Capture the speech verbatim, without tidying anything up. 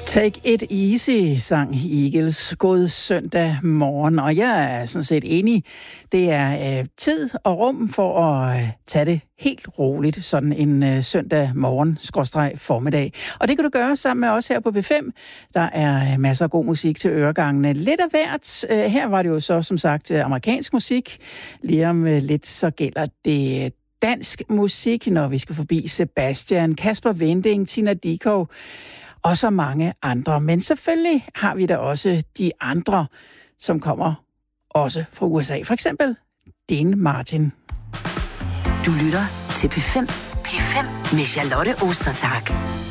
Take it easy, sang Eagles. God søndag morgen, og jeg er sådan set enig. Det er øh, tid og rum for at øh, tage det helt roligt, sådan en øh, søndag morgen, skråstreg formiddag. Og det kan du gøre sammen med os her på B fem. Der er øh, masser af god musik til øregangene. Lidt af hvert. Øh, her var det jo så som sagt øh, amerikansk musik. Lige om øh, lidt så gælder det øh, dansk musik, når vi skal forbi Sebastian, Kasper Winding, Tina Dickow og så mange andre. Men selvfølgelig har vi da også de andre, som kommer også fra U S A. For eksempel Dean Martin. Du lytter til P fem. P fem med Charlotte Ostertag.